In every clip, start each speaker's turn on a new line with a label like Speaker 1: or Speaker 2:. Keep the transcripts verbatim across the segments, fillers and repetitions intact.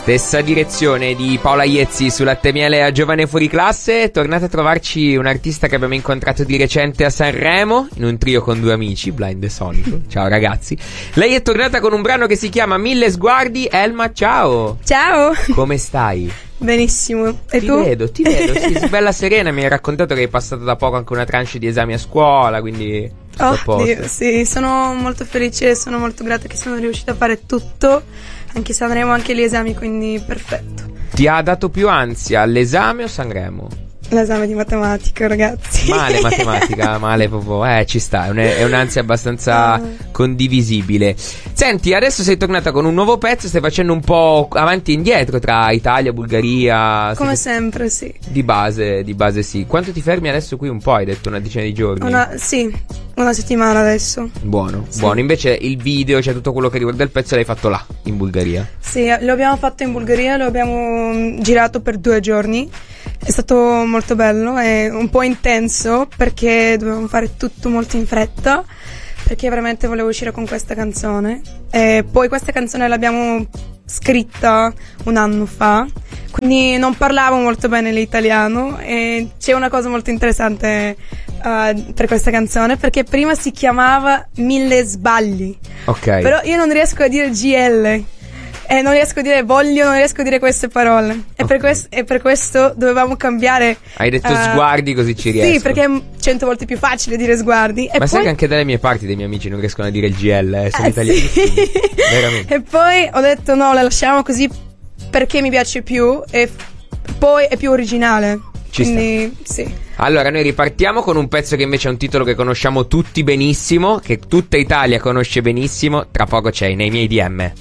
Speaker 1: Stessa direzione di Paola Iezzi su Latte e Miele a Giovane Fuori Classe. Tornate a trovarci un artista che abbiamo incontrato di recente a Sanremo, in un trio con due amici, Blind e Sonico. Ciao ragazzi. Lei è tornata con un brano che si chiama Mille Sguardi. Elma, ciao.
Speaker 2: Ciao.
Speaker 1: Come stai?
Speaker 2: Benissimo. E
Speaker 1: ti
Speaker 2: tu?
Speaker 1: Ti vedo, ti vedo, sì, sei bella serena. Mi hai raccontato che hai passato da poco anche una tranche di esami a scuola, quindi tutto a
Speaker 2: Oh,
Speaker 1: posto.
Speaker 2: Dio, sì, sono molto felice, sono molto grata che sono riuscita a fare tutto, anche se andremo anche gli esami, quindi perfetto.
Speaker 1: Ti ha dato più ansia l'esame o Sanremo?
Speaker 2: L'esame di matematica, ragazzi.
Speaker 1: Male matematica, male proprio. Eh, ci sta, è, un, è un'ansia abbastanza uh. condivisibile. Senti, adesso sei tornata con un nuovo pezzo, stai facendo un po' avanti e indietro tra Italia, Bulgaria.
Speaker 2: Come
Speaker 1: stai...
Speaker 2: sempre, sì.
Speaker 1: Di base, di base sì. Quanto ti fermi adesso qui un po'? Hai detto una decina di giorni?
Speaker 2: Una, sì, una settimana adesso.
Speaker 1: Buono,
Speaker 2: sì.
Speaker 1: buono. Invece il video, cioè tutto quello che riguarda il pezzo l'hai fatto là, in Bulgaria?
Speaker 2: Sì, lo abbiamo fatto in Bulgaria, lo abbiamo girato per due giorni. È stato molto bello e un po' intenso perché dovevamo fare tutto molto in fretta, perché veramente volevo uscire con questa canzone. E poi questa canzone l'abbiamo scritta un anno fa, quindi non parlavo molto bene l'italiano, e c'è una cosa molto interessante uh, per questa canzone, perché prima si chiamava Mille Sbagli,
Speaker 1: ok,
Speaker 2: però io non riesco a dire G L. E non riesco a dire voglio, non riesco a dire queste parole. E, okay. per, quest- e per questo dovevamo cambiare.
Speaker 1: Hai detto uh, sguardi, così ci riesco.
Speaker 2: Sì, perché è cento volte più facile dire sguardi. E
Speaker 1: Ma
Speaker 2: poi...
Speaker 1: sai che anche dalle mie parti dei miei amici non riescono a dire il G L, eh, sono
Speaker 2: eh,
Speaker 1: italiani.
Speaker 2: Sì.
Speaker 1: Veramente.
Speaker 2: E poi ho detto no, la lasciamo così perché mi piace più e f- poi è più originale.
Speaker 1: Ci
Speaker 2: Quindi
Speaker 1: sta.
Speaker 2: Sì.
Speaker 1: Allora noi ripartiamo con un pezzo che invece ha un titolo che conosciamo tutti benissimo, che tutta Italia conosce benissimo. Tra poco c'è nei miei D M.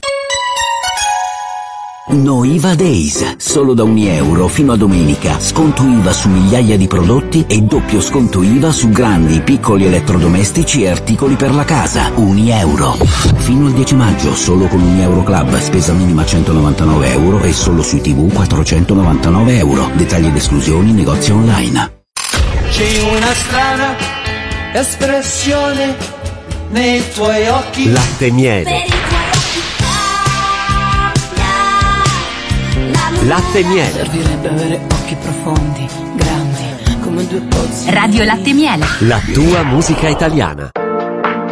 Speaker 3: No I V A Days, solo da un euro fino a domenica, sconto I V A su migliaia di prodotti e doppio sconto I V A su grandi, piccoli elettrodomestici e articoli per la casa, un euro. Fino al dieci maggio, solo con un Euro Club, spesa minima centonovantanove euro e solo sui tivù quattrocentonovantanove euro. Dettagli ed esclusioni, negozi online.
Speaker 4: C'è una strana espressione nei tuoi occhi.
Speaker 5: Latte e Miele. Latte e Miele.
Speaker 6: Servirebbe avere occhi profondi, grandi, come due pozzi.
Speaker 7: Radio Latte e Miele.
Speaker 5: La tua musica italiana.